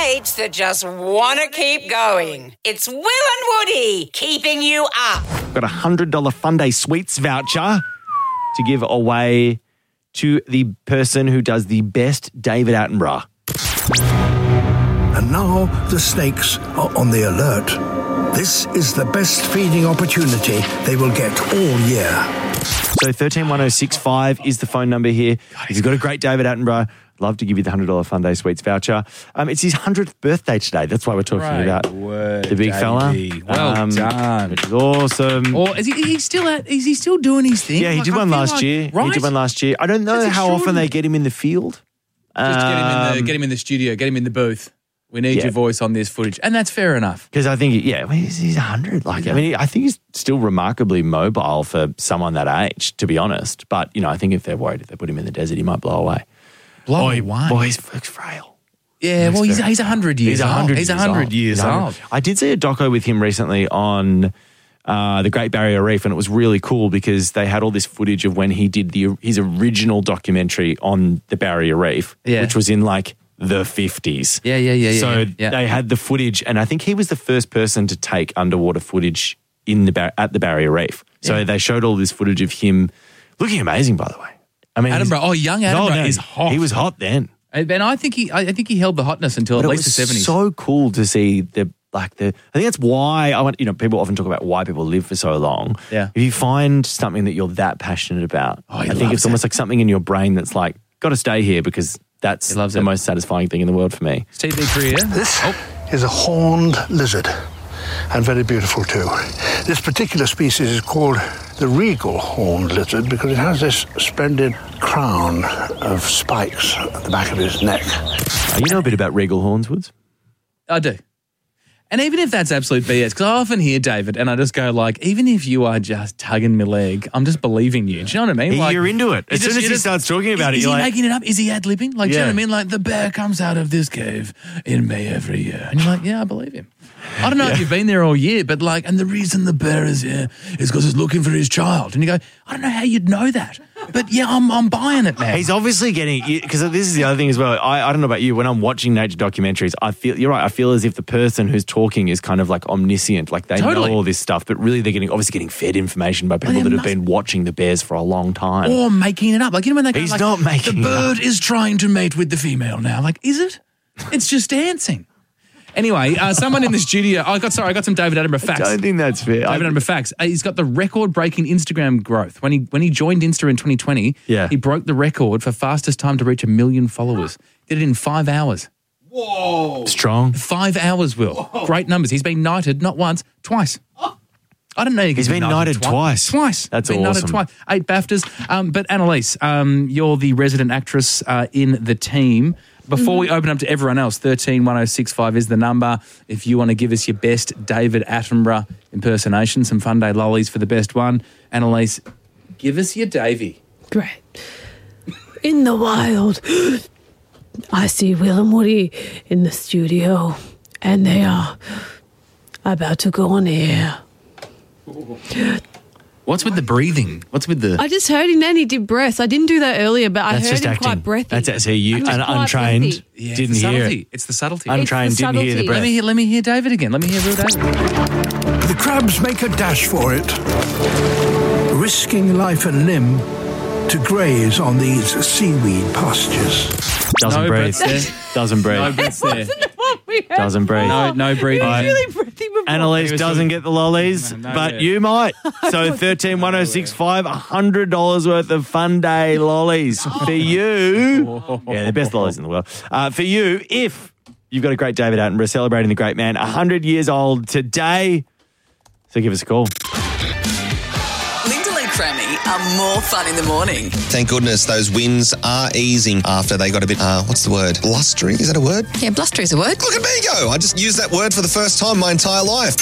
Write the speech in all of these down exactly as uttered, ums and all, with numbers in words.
mates that just want to keep going. It's Will and Woody keeping you up. Got a one hundred dollars Fun Day Sweets voucher to give away to the person who does the best David Attenborough. And now the snakes are on the alert. This is the best feeding opportunity they will get all year. So thirteen one oh six five is the phone number here. If you've got a great David Attenborough, love to give you the one hundred dollars Fun Day Sweets voucher. Um, it's his one hundredth birthday today. That's why we're talking Great about word, the big fella. Well um, done. Which is awesome. Or is he he's still at, is he still doing his thing? Yeah, he Like, did I one feel last like- year. Right? He did one last year. I don't know That's how often they extraordinary. get him in the field. Just get him in the Um, get him in the studio, get him in the booth. We need Yeah. your voice on this footage. And that's fair enough. Because I think, yeah, I mean, he's, he's one hundred. Like, I mean, I think he's still remarkably mobile for someone that age, to be honest. But, you know, I think if they're worried, if they put him in the desert, he might blow away. Blow boy, away. Boy, he's frail. Yeah, well, he's, he's one hundred years He's one old. hundred He's years one hundred old. years He's one hundred. old. I did see a doco with him recently on uh, the Great Barrier Reef, and it was really cool because they had all this footage of when he did the his original documentary on the Barrier Reef, Yeah. which was in like the fifties. Yeah, yeah, yeah, yeah. So yeah, yeah. they had the footage, and I think he was the first person to take underwater footage in the bar- at the Barrier Reef. So Yeah. they showed all this footage of him looking amazing, by the way. I mean, Attenborough, he's- oh, young he's old Attenborough now. is hot. He was hot then. And I think he, I think he held the hotness until But at it least the was seventies. so cool to see the like the. I think that's why I want. You know, people often talk about why people live for so long. Yeah. If you find something that you're that passionate about, Oh, he I think loves it's almost like something in your brain that's like, got to stay here because that's He loves the it. most satisfying thing in the world for me. T V career. This Oh. is a horned lizard, and very beautiful too. This particular species is called the regal horned lizard because it has this splendid crown of spikes at the back of his neck. Uh, you know a bit about regal horns, Woods? I do. And even if that's absolute B S, because I often hear David and I just go like, even if you are just tugging my leg, I'm just believing you. Do you know what I mean? Like, you're into it. As you soon just- as you he just- starts talking about is, it, is you're he like, making it up? Is he ad-libbing? Like, do you know Yeah. what I mean? Like, the bear comes out of this cave in May every year. And you're like, yeah, I believe him. I don't know if you've been there all year, but like, and the reason the bear is here is because it's looking for his child. And you go, I don't know how you'd know that. But yeah, I'm, I'm buying it now. he's obviously getting, because this is the other thing as well. I, I don't know about you. When I'm watching nature documentaries, I feel, you're right, I feel as if the person who's talking is kind of like omniscient, like they Totally. know all this stuff, but really they're getting, obviously getting fed information by people there that have must- been watching the bears for a long time. Or making it up. Like, you know when they go, He's like, not making the it bird up. is trying to mate with the female now. Like, is it? It's just dancing. Anyway, uh, someone in the studio, I got, sorry, I got some David Attenborough facts. I don't think that's fair. David I- Attenborough facts. Uh, he's got the record-breaking Instagram growth. When he when he joined Insta in twenty twenty, Yeah. he broke the record for fastest time to reach a million followers. Did it in five hours. Strong. Five hours, Will. Great numbers. He's been knighted not once, twice. I don't know. You He's can be been knighted twice. Twice. That's been knighted awesome. twice. Eight BAFTAs. Um, but Annalise, um, you're the resident actress uh, in the team. Before we open up to everyone else, thirteen one oh six five is the number. If you want to give us your best David Attenborough impersonation, some Fun Day lollies for the best one. Annalise, give us your Davey. Great. In the wild, I see Will and Woody in the studio, and they are about to go on air. What's with the breathing? What's with the... I just heard him then, he did breaths. I didn't do that earlier, but I That's heard just him acting. quite breathy. That's it. So you, I'm just un- quite untrained, breathy. Yeah, it's didn't the hear subtlety. it. It's the subtlety. Untrained, It's the didn't hear the subtlety. breath. Let me hear, let me hear David again. Let me hear real David. The crabs make a dash for it, risking life and limb to graze on these seaweed pastures. Doesn't No breathe. breaths there. Doesn't breathe. No breaths there. What we heard Doesn't breathe. No, no breathing. He was there. really breathy before. Annalise He was doesn't sort of- get the lollies, No, no, but yeah. you might. So thirteen one oh six five, one hundred dollars worth of Fun Day lollies for you. Yeah, the best lollies in the world. Uh, for you, if you've got a great David Attenborough celebrating the great man, one hundred years old today. So give us a call. Linda and Crammy are more fun in the morning. Thank goodness those winds are easing after they got a bit, uh, what's the word? Blustery? Is that a word? Yeah, bluster is a word. Look at me go. I just used that word for the first time my entire life.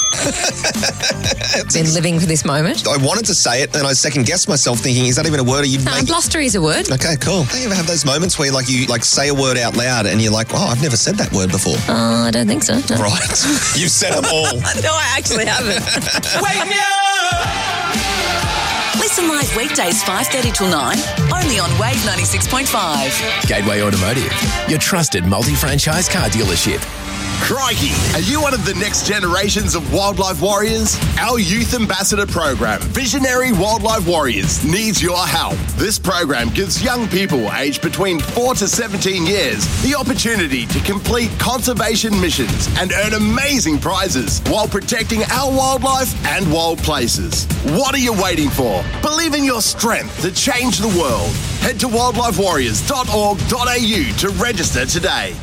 Been living for this moment. I wanted to say it and I second-guessed myself thinking, is that even a word? Are you No, making... bluster is a word. Okay, cool. Do you ever have those moments where like you like say a word out loud and you're like, oh, I've never said that word before? Uh, I don't think so. No. Right. You've said them all. No, I actually haven't. Wake me up! Listen live weekdays five thirty till nine, only Only on Wave ninety-six point five. Gateway Automotive, your trusted multi-franchise car dealership. Crikey! Are you one of the next generations of wildlife warriors? Our youth ambassador program, Visionary Wildlife Warriors, needs your help. This program gives young people aged between four to seventeen years the opportunity to complete conservation missions and earn amazing prizes while protecting our wildlife and wild places. What are you waiting for? Believe in your strength to change the world. Head to wildlife warriors dot org dot a u to register today.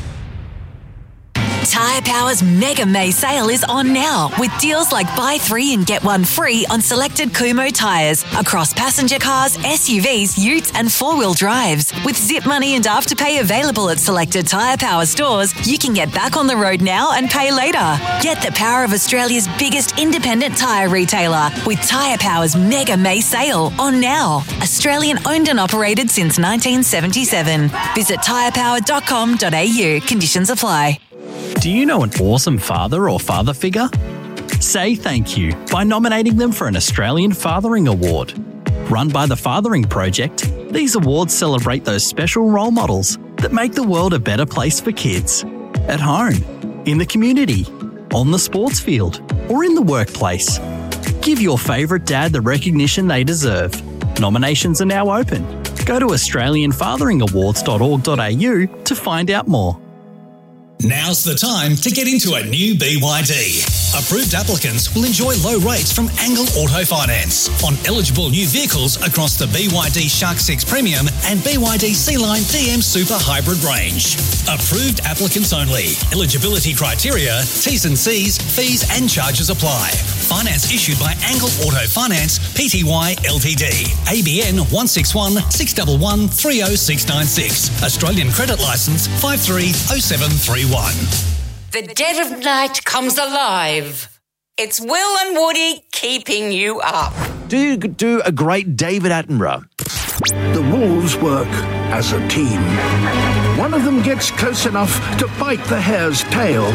Tyre Power's Mega May sale is on now with deals like buy three and get one free on selected Kumo tyres across passenger cars, S U Vs, utes and four-wheel drives. With Zip Money and Afterpay available at selected Tyre Power stores, you can get back on the road now and pay later. Get the power of Australia's biggest independent tyre retailer with Tyre Power's Mega May sale on now. Australian owned and operated since nineteen seventy-seven. Visit tyre power dot com dot a u. Conditions apply. Do you know an awesome father or father figure? Say thank you by nominating them for an Australian Fathering Award. Run by the Fathering Project, these awards celebrate those special role models that make the world a better place for kids. At home, in the community, on the sports field, or in the workplace. Give your favourite dad the recognition they deserve. Nominations are now open. Go to australian fathering awards dot org dot a u to find out more. Now's the time to get into a new B Y D. Approved applicants will enjoy low rates from Angle Auto Finance on eligible new vehicles across the B Y D Shark six Premium and B Y D C-Line D M Super Hybrid range. Approved applicants only. Eligibility criteria, T's and C's, fees and charges apply. Finance issued by Angle Auto Finance Pty Ltd. A B N one six one, six one one, three oh six nine six. Australian credit licence five three oh seven three one. The dead of night comes alive. It's Will and Woody keeping you up. Do you do a great David Attenborough? The wolves work as a team. One of them gets close enough to bite the hare's tail.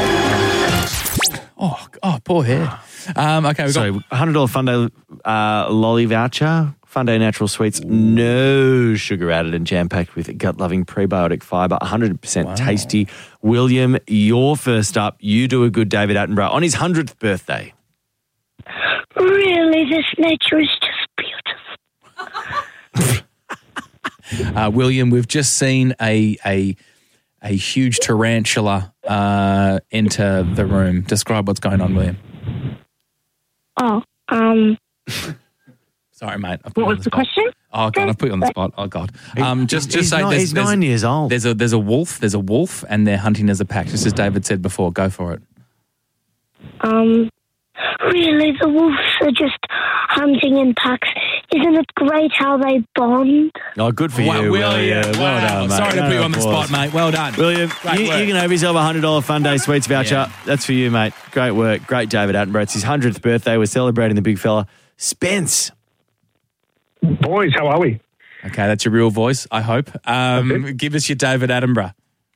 Oh, oh, poor hare. Um, okay, we've So, got one hundred dollars Funday uh, lolly voucher. Funday Natural Sweets, no sugar added and jam-packed with gut-loving prebiotic fibre, one hundred percent Wow. tasty. William, you're first up. You do a good David Attenborough on his hundredth birthday. Really, this nature is just beautiful. uh, William. We've just seen a a a huge tarantula uh, enter the room. Describe what's going on, William. Oh, um... Sorry, mate. I've put What you on was the the spot. question? Oh God, I've put you on the spot. Oh God. Um, just just He's say nine- there's, he's there's- nine years old. There's a there's a wolf. There's a wolf, and they're hunting as a pack. Just as David said before. Go for it. Um, really, the wolves are just hunting in packs. Isn't it great how they bond? Oh, good for Wow, you, William. William. Wow. Well done, mate. Sorry to put you on the Applause. spot, mate. Well done. William, Great you, work. you can have yourself a one hundred dollars Funday Sweets voucher. Yeah. That's for you, mate. Great work. Great David Attenborough. It's his hundredth birthday. We're celebrating the big fella. Spence. Boys, how are we? Okay, that's your real voice, I hope. Um, give us your David Attenborough.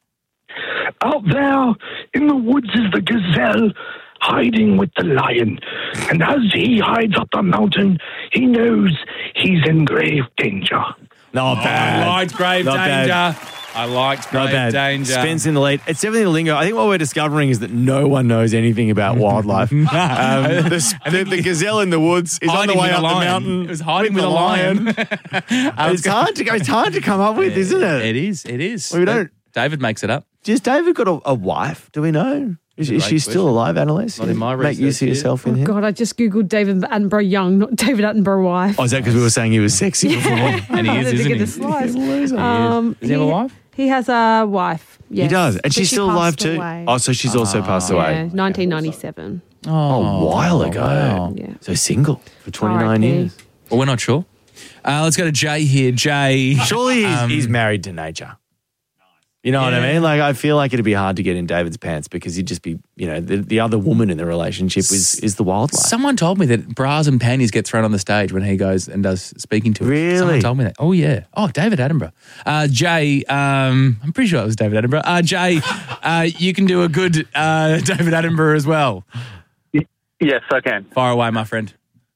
Out there in the woods is the gazelle hiding with the lion. And as he hides up the mountain, he knows he's in grave danger. Not bad. I liked grave Not bad. danger. I liked Not grave bad. danger. Spence in the lead. It's definitely the lingo. I think what we're discovering is that no one knows anything about wildlife. um, the, the, the gazelle in the woods is on the Hiding way with up a the lion. mountain. It was hiding with a lion. it's hard to go. It's hard to come up with, isn't it? It is. It is. We don't. David makes it up. Does David got a, a wife? Do we know? Is, is Great she still question. alive, Annalise? Not in my Make use research of here. yourself in Oh, him. God, I just Googled David Attenborough young, not David Attenborough wife. Oh, is that because we were saying he was sexy before? And he I is, had to isn't get he? the slice. Loser. Um, Does he have a wife? He has a wife, yes. He does. And But she's she still alive passed too? away. Oh, so she's also passed Yeah, away. nineteen ninety-seven. Oh, a while ago. wow. Yeah. So single for twenty-nine R I P. years. Well, we're not sure. Uh, let's go to Jay here. Jay. Surely he's, Um, he's married to nature. You know what I Yeah. mean? Like, I feel like it'd be hard to get in David's pants because he'd just be, you know, the, the other woman in the relationship is, is the wildlife. Someone told me that bras and panties get thrown on the stage when he goes and does speaking to it. Really? Someone told me that. Oh, yeah. Oh, David Attenborough. Uh, Jay, um, I'm pretty sure it was David Attenborough. Uh, Jay, uh, you can do a good uh, David Attenborough as well. Yes, I can. Fire away, my friend.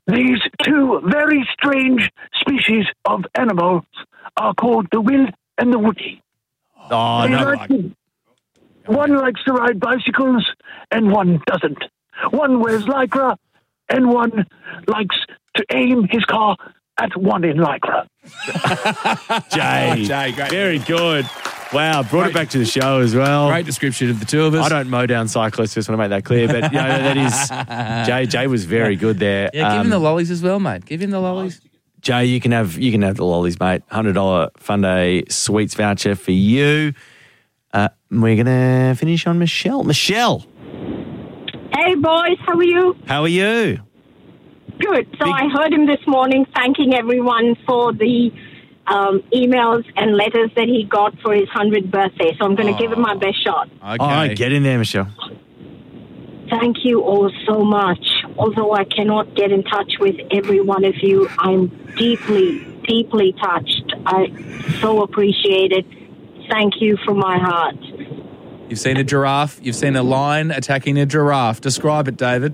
These two very strange species of animals are called the Will and the Woody. Oh, They no. like to- one likes to ride bicycles and one doesn't. One wears Lycra and one likes to aim his car at one in Lycra. Jay, Jay, great. very good. Wow, brought it back to the show as well. Great description of the two of us. I don't mow down cyclists, just want to make that clear. But, you know, that is, Jay, Jay was very good there. Yeah, give Um, him the lollies as well, mate. Give him the lollies. Jay, you can have you can have the lollies, mate. one hundred dollars Fun Day Sweets voucher for you. Uh, we're going to finish on Michelle. Michelle, Hey, boys, how are you? how are you? Good. So I heard him this morning thanking everyone for the um, emails and letters that he got for his hundredth birthday. So I'm going to give it my best shot. All right, get in there, Michelle. Thank you all so much. Although I cannot get in touch with every one of you, I'm deeply, deeply touched. I so appreciate it. Thank you from my heart. You've seen a giraffe. You've seen a lion attacking a giraffe. Describe it, David.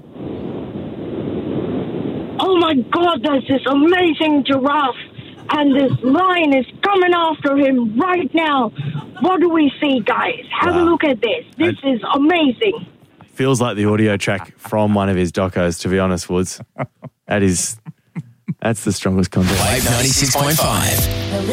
Oh my God, there's this amazing giraffe, and this lion is coming after him right now. What do we see, guys? Have a look at this. This is amazing. Feels like the audio track from one of his docos, to be honest, Woods. That is, that's the strongest content. Wave ninety-six point five.